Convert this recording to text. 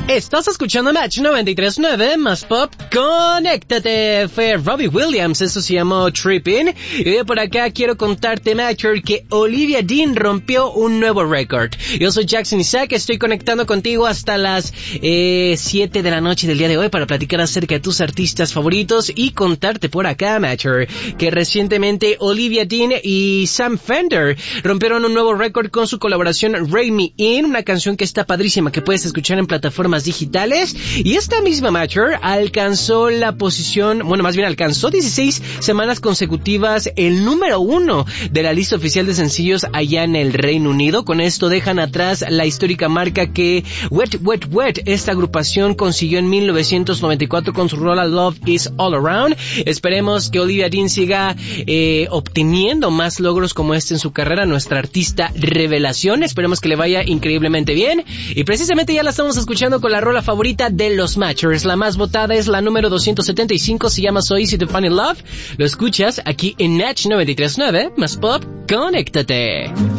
Estás escuchando Match 93.9 más pop. Conéctate. Fue Robbie Williams, eso se llamó Trippin'. Y por acá quiero contarte, Matcher, que Olivia Dean rompió un nuevo récord. Yo soy Jackson Isaac, estoy conectando contigo hasta las 7 de la noche del día de hoy para platicar acerca de tus artistas favoritos y contarte por acá, Matcher, que recientemente Olivia Dean y Sam Fender rompieron un nuevo récord con su colaboración Ray Me In, una canción que está padrísima, que puedes escuchar en plataformas digitales. Y esta misma Matcher alcanzó la posición, alcanzó 16 semanas consecutivas el número 1 de la lista oficial de sencillos allá en el Reino Unido. Con esto dejan atrás la histórica marca que Wet Wet Wet, esta agrupación, consiguió en 1994 con su rola Love Is All Around. Esperemos que Olivia Dean siga obteniendo más logros como este en su carrera, nuestra artista revelación. Esperemos que le vaya increíblemente bien. Y precisamente ya la estamos escuchando con la rola favorita de los Matchers. La más votada es la número 275, se llama So Easy to Find in Love. Lo escuchas aquí en Match 93.9 más pop. Conéctate.